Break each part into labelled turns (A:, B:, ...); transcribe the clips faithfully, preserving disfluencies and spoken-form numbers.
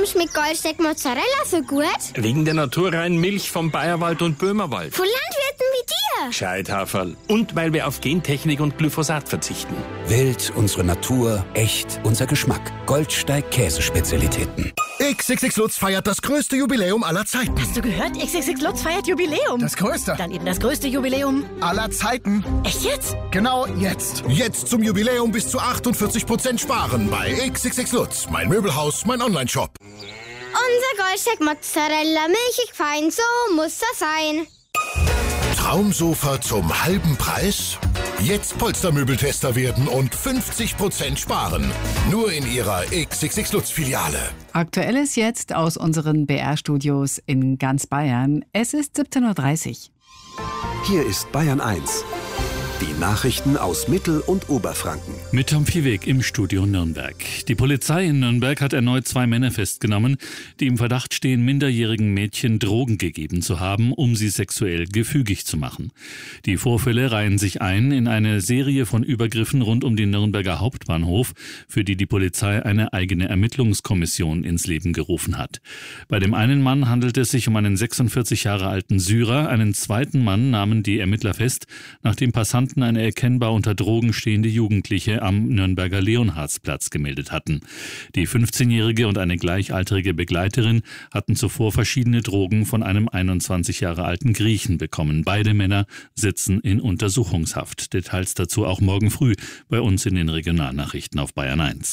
A: schmeckt Goldsteak Mozzarella so gut?
B: Wegen der naturreinen Milch vom Bayerwald und Böhmerwald.
A: Von Landwirten wie dir.
B: Scheithaferl. Und weil wir auf Gentechnik und Glyphosat verzichten.
C: Wild, unsere Natur, echt, unser Geschmack. Goldsteig Käsespezialitäten.
D: X X X Lutz feiert das größte Jubiläum aller Zeiten.
E: Hast du gehört? X X X Lutz feiert Jubiläum.
D: Das größte.
E: Dann eben das größte Jubiläum
D: aller Zeiten.
E: Echt jetzt?
D: Genau jetzt. Jetzt zum Jubiläum bis zu achtundvierzig Prozent sparen bei X X X Lutz. Mein Möbelhaus, mein Onlineshop.
A: Unser Goldsteak Mozzarella, milchig fein, so muss das sein.
D: Traumsofa zum halben Preis? Jetzt Polstermöbeltester werden und fünfzig Prozent sparen. Nur in Ihrer X X X Lutz Filiale.
F: Aktuelles jetzt aus unseren B R-Studios in ganz Bayern. Es ist siebzehn Uhr dreißig.
G: Hier ist Bayern eins. Die Nachrichten aus Mittel- und Oberfranken.
H: Mit Tom Viehweg im Studio Nürnberg. Die Polizei in Nürnberg hat erneut zwei Männer festgenommen, die im Verdacht stehen, minderjährigen Mädchen Drogen gegeben zu haben, um sie sexuell gefügig zu machen. Die Vorfälle reihen sich ein in eine Serie von Übergriffen rund um den Nürnberger Hauptbahnhof, für die die Polizei eine eigene Ermittlungskommission ins Leben gerufen hat. Bei dem einen Mann handelt es sich um einen sechsundvierzig Jahre alten Syrer, einen zweiten Mann nahmen die Ermittler fest, nachdem Passanten eine erkennbar unter Drogen stehende Jugendliche am Nürnberger Leonhardsplatz gemeldet hatten. Die fünfzehnjährige und eine gleichaltrige Begleiterin hatten zuvor verschiedene Drogen von einem einundzwanzig Jahre alten Griechen bekommen. Beide Männer sitzen in Untersuchungshaft. Details dazu auch morgen früh bei uns in den Regionalnachrichten auf Bayern eins.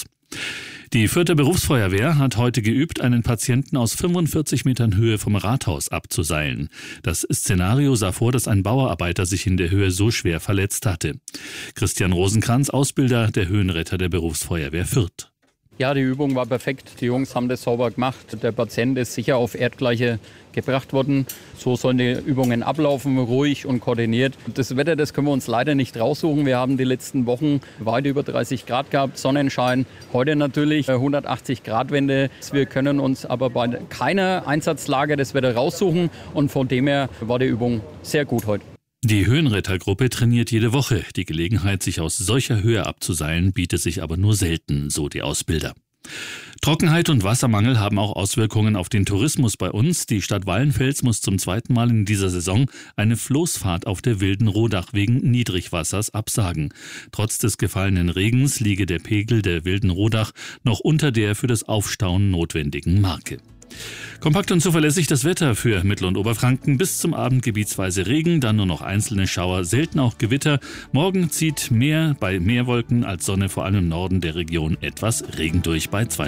H: Die Fürther Berufsfeuerwehr hat heute geübt, einen Patienten aus fünfundvierzig Metern Höhe vom Rathaus abzuseilen. Das Szenario sah vor, dass ein Bauarbeiter sich in der Höhe so schwer verletzt hatte. Christian Rosenkranz, Ausbilder der Höhenretter der Berufsfeuerwehr Fürth.
I: Ja, die Übung war perfekt. Die Jungs haben das sauber gemacht. Der Patient ist sicher auf Erdgleiche gebracht worden. So sollen die Übungen ablaufen, ruhig und koordiniert. Das Wetter, das können wir uns leider nicht raussuchen. Wir haben die letzten Wochen weit über dreißig Grad gehabt, Sonnenschein. Heute natürlich hundertachtzig Grad Wende. Wir können uns aber bei keiner Einsatzlage das Wetter raussuchen. Und von dem her war die Übung sehr gut heute.
H: Die Höhenrettergruppe trainiert jede Woche. Die Gelegenheit, sich aus solcher Höhe abzuseilen, bietet sich aber nur selten, so die Ausbilder. Trockenheit und Wassermangel haben auch Auswirkungen auf den Tourismus bei uns. Die Stadt Wallenfels muss zum zweiten Mal in dieser Saison eine Floßfahrt auf der Wilden Rodach wegen Niedrigwassers absagen. Trotz des gefallenen Regens liege der Pegel der Wilden Rodach noch unter der für das Aufstauen notwendigen Marke. Kompakt und zuverlässig das Wetter für Mittel- und Oberfranken. Bis zum Abend gebietsweise Regen, dann nur noch einzelne Schauer, selten auch Gewitter. Morgen zieht mehr bei mehr Wolken als Sonne, vor allem im Norden der Region etwas Regen durch bei zwei